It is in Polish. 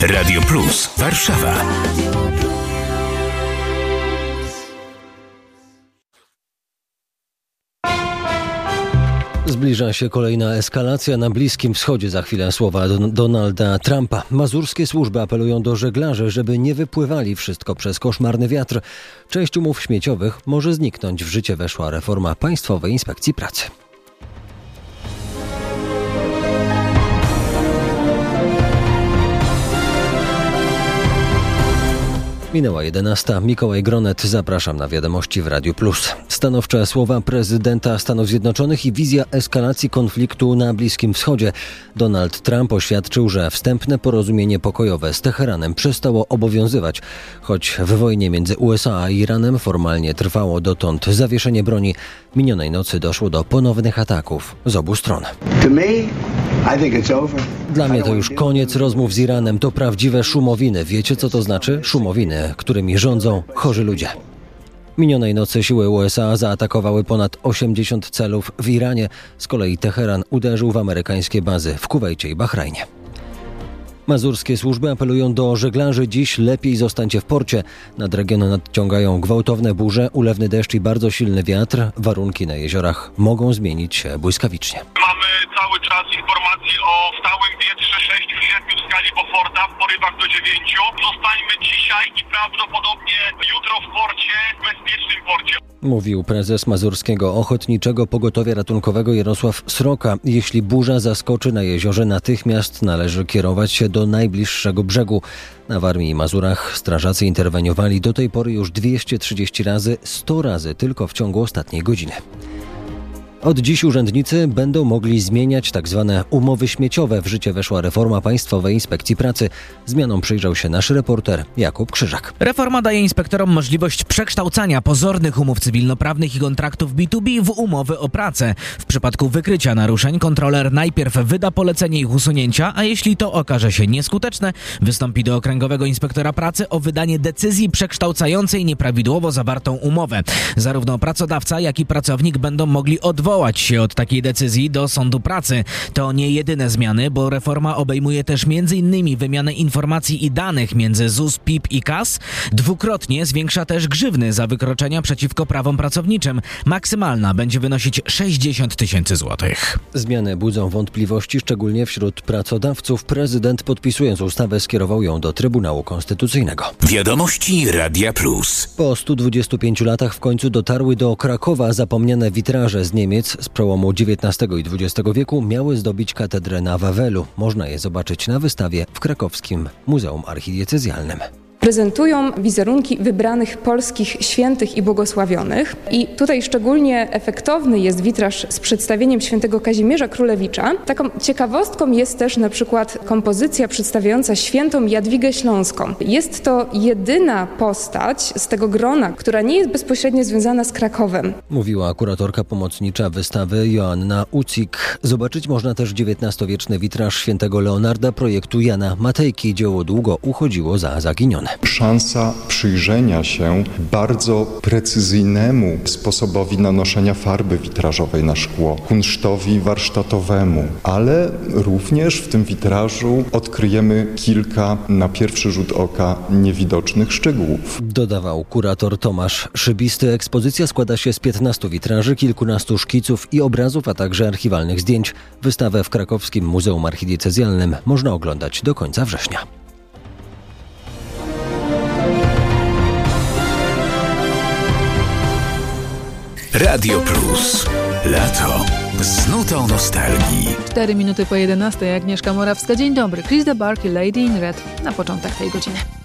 Radio Plus Warszawa. Zbliża się kolejna eskalacja na Bliskim Wschodzie. Za chwilę słowa Donalda Trumpa. Mazurskie służby apelują do żeglarzy, żeby nie wypływali. Wszystko przez koszmarny wiatr. Część umów śmieciowych może zniknąć. W życie weszła reforma Państwowej Inspekcji Pracy. Minęła 11. Mikołaj Gronet. Zapraszam na wiadomości w Radiu Plus. Stanowcze słowa prezydenta Stanów Zjednoczonych i wizja eskalacji konfliktu na Bliskim Wschodzie. Donald Trump oświadczył, że wstępne porozumienie pokojowe z Teheranem przestało obowiązywać. Choć w wojnie między USA a Iranem formalnie trwało dotąd zawieszenie broni, minionej nocy doszło do ponownych ataków z obu stron. Dla mnie to już koniec rozmów z Iranem. To prawdziwe szumowiny. Wiecie, co to znaczy? Szumowiny, którymi rządzą chorzy ludzie. Minionej nocy siły USA zaatakowały ponad 80 celów w Iranie. Z kolei Teheran uderzył w amerykańskie bazy w Kuwejcie i Bahrajnie. Mazurskie służby apelują do żeglarzy: dziś lepiej zostańcie w porcie. Nad region nadciągają gwałtowne burze, ulewny deszcz i bardzo silny wiatr. Warunki na jeziorach mogą zmienić się błyskawicznie. Mamy cały czas informacje o stałym wietrze 6,7 w skali Beauforta, w porywach do 9. Zostańmy dzisiaj i prawdopodobnie jutro w porcie, w bezpiecznym porcie. Mówił prezes Mazurskiego Ochotniczego Pogotowia Ratunkowego Jarosław Sroka. Jeśli burza zaskoczy na jeziorze, natychmiast należy kierować się do najbliższego brzegu. Na Warmii i Mazurach strażacy interweniowali do tej pory już 230 razy, 100 razy tylko w ciągu ostatniej godziny. Od dziś urzędnicy będą mogli zmieniać tzw. umowy śmieciowe. W życie weszła reforma Państwowej Inspekcji Pracy. Zmianom przyjrzał się nasz reporter Jakub Krzyżak. Reforma daje inspektorom możliwość przekształcania pozornych umów cywilnoprawnych i kontraktów B2B w umowy o pracę. W przypadku wykrycia naruszeń kontroler najpierw wyda polecenie ich usunięcia, a jeśli to okaże się nieskuteczne, wystąpi do Okręgowego Inspektora Pracy o wydanie decyzji przekształcającej nieprawidłowo zawartą umowę. Zarówno pracodawca, jak i pracownik będą mogli odwołać się od takiej decyzji do Sądu Pracy. To nie jedyne zmiany, bo reforma obejmuje też m.in. wymianę informacji i danych między ZUS, PIP i KAS. Dwukrotnie zwiększa też grzywny za wykroczenia przeciwko prawom pracowniczym. Maksymalna będzie wynosić 60 000 złotych. Zmiany budzą wątpliwości, szczególnie wśród pracodawców. Prezydent, podpisując ustawę, skierował ją do Trybunału Konstytucyjnego. Wiadomości Radia Plus. Po 125 latach w końcu dotarły do Krakowa zapomniane witraże z Niemiec z przełomu XIX i XX wieku miały zdobić katedrę na Wawelu. Można je zobaczyć na wystawie w krakowskim Muzeum Archidiecezjalnym. Prezentują wizerunki wybranych polskich świętych i błogosławionych. I tutaj szczególnie efektowny jest witraż z przedstawieniem świętego Kazimierza Królewicza. Taką ciekawostką jest też na przykład kompozycja przedstawiająca świętą Jadwigę Śląską. Jest to jedyna postać z tego grona, która nie jest bezpośrednio związana z Krakowem. Mówiła kuratorka pomocnicza wystawy Joanna Ucik. Zobaczyć można też XIX-wieczny witraż świętego Leonarda projektu Jana Matejki. Dzieło długo uchodziło za zaginione. Szansa przyjrzenia się bardzo precyzyjnemu sposobowi nanoszenia farby witrażowej na szkło, kunsztowi warsztatowemu, ale również w tym witrażu odkryjemy kilka na pierwszy rzut oka niewidocznych szczegółów. Dodawał kurator Tomasz Szybisty. Ekspozycja składa się z 15 witraży, kilkunastu szkiców i obrazów, a także archiwalnych zdjęć. Wystawę w krakowskim Muzeum Archidiecezjalnym można oglądać do końca września. Radio Plus. Lato. Z nutą nostalgii. 4 minuty po 11. Agnieszka Morawska. Dzień dobry. Chris de Burgh i Lady in Red na początek tej godziny.